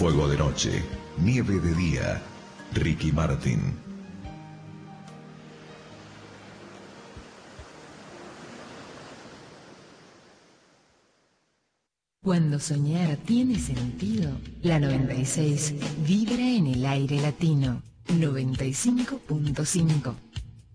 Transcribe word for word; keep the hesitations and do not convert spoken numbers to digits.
Fuego de noche, nieve de día. Ricky Martin. Cuando soñar tiene sentido, la noventa y seis vibra en el aire latino. noventa y cinco punto cinco.